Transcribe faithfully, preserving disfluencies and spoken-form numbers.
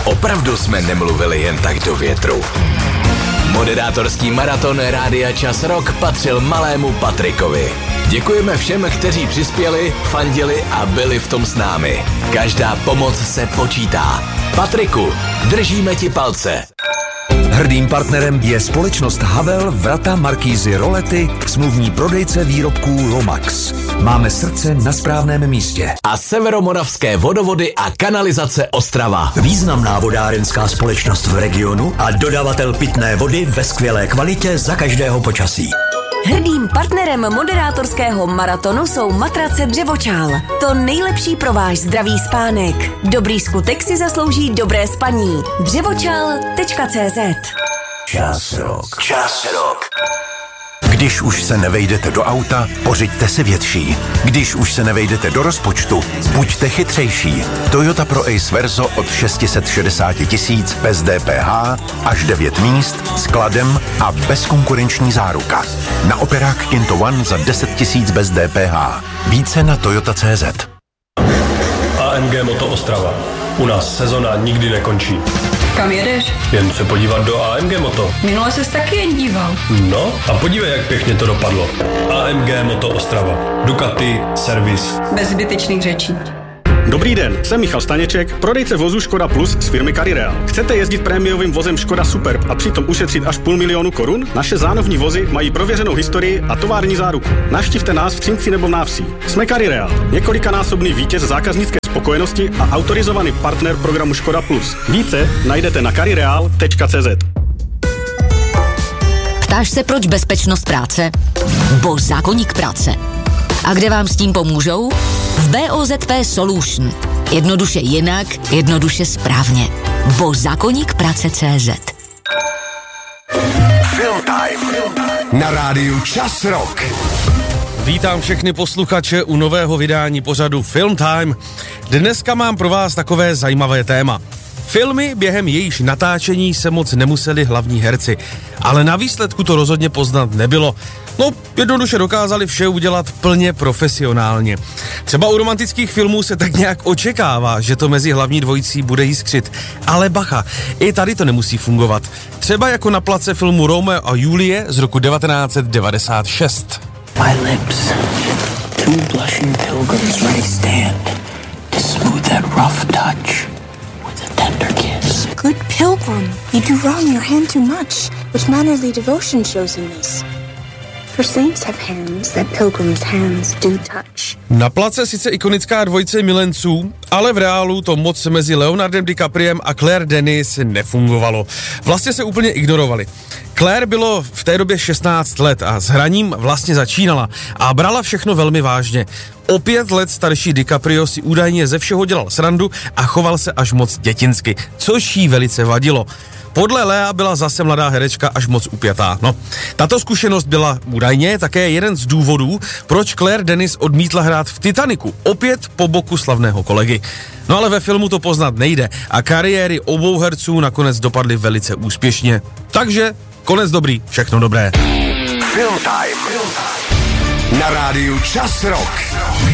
Opravdu jsme nemluvili jen tak do větru. Moderátorský maraton Rádia Čas Rock patřil malému Patrikovi. Děkujeme všem, kteří přispěli, fandili a byli v tom s námi. Každá pomoc se počítá. Patriku, držíme ti palce. Hrdým partnerem je společnost Havel, Vrata, Markízy, Rolety, smluvní prodejce výrobků Lomax. Máme srdce na správném místě. A Severomoravské vodovody a kanalizace Ostrava. Významná vodárenská společnost v regionu a dodavatel pitné vody ve skvělé kvalitě za každého počasí. Hrdým partnerem moderátorského maratonu jsou matrace Dřevočál. To nejlepší pro váš zdravý spánek. Dobrý skutek si zaslouží dobré spaní. dřevočál tečka cé zet. Čas Rock. Čas Rock. Když už se nevejdete do auta, pořiďte si větší. Když už se nevejdete do rozpočtu, buďte chytřejší. Toyota Pro Ace Verso od šest set šedesát tisíc bez D P H, až devět míst, s kladem a bezkonkurenční záruka. Na operák Kinto One za deset tisíc bez D P H. Více na Toyota tečka cé zet. A M G Moto Ostrava. U nás sezona nikdy nekončí. Kam jedeš? Jen se podívat do A M G Moto. Minule ses taky jen díval. No a podívej, jak pěkně to dopadlo. A M G Moto Ostrava. Ducati, servis. Bez zbytečných řečí. Dobrý den, jsem Michal Staněček, prodejce vozu Škoda Plus z firmy Carireal. Chcete jezdit prémiovým vozem Škoda Superb a přitom ušetřit až půl milionu korun? Naše zánovní vozy mají prověřenou historii a tovární záruku. Navštivte nás v Třinci nebo v Návsí. Jsme Carireal, několikanásobný vítěz zákaznické spokojenosti a autorizovaný partner programu Škoda Plus. Více najdete na carireal tečka cé zet. Ptáš se, proč bezpečnost práce? Bo zákoník práce. A kde vám s tím pomůžou? V B O Z P Solution. Jednoduše jinak, jednoduše správně. Bo zákoník práce tečka cé zet. Film Time na rádiu Čas Rock. Vítám všechny posluchače u nového vydání pořadu Film Time. Dneska mám pro vás takové zajímavé téma. Filmy, během jejíž natáčení se moc nemuseli hlavní herci, ale na výsledku to rozhodně poznat nebylo. No, jednoduše dokázali vše udělat plně profesionálně. Třeba u romantických filmů se tak nějak očekává, že to mezi hlavní dvojicí bude jiskřit. Ale bacha, i tady to nemusí fungovat. Třeba jako na place filmu Romeo a Julie z roku devatenáct set devadesát šest. My lips, two blushing pilgrims ready stand to smooth that rough touch with a tender kiss. Good pilgrim, you do wrong your hand too much. Which mannerly devotion shows in this? For saints have hands that pilgrims' hands do touch. Na place sice ikonická dvojice milenců, ale v reálu to moc mezi Leonardem DiCapriem a Claire Denis nefungovalo. Vlastně se úplně ignorovali. Claire bylo v té době šestnáct let a s hraním vlastně začínala a brala všechno velmi vážně. O pět let starší DiCaprio si údajně ze všeho dělal srandu a choval se až moc dětinsky, což jí velice vadilo. Podle Lea byla zase mladá herečka až moc upjatá. No, tato zkušenost byla údajně také jeden z důvodů, proč Claire Denis odmítla hrát v Titaniku, opět po boku slavného kolegy. No ale ve filmu to poznat nejde a kariéry obou herců nakonec dopadly velice úspěšně. Takže konec dobrý, všechno dobré. Film Time na rádiu Čas Rock.